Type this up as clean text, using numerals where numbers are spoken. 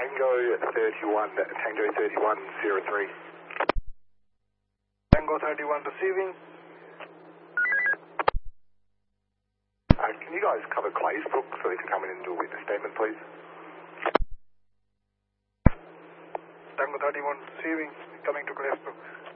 Tango 31, Tango 3103. Tango 31 receiving. Can you guys cover Glazebrook so they can come in and do a witness statement, please? Tango 31 receiving, coming to Glazebrook.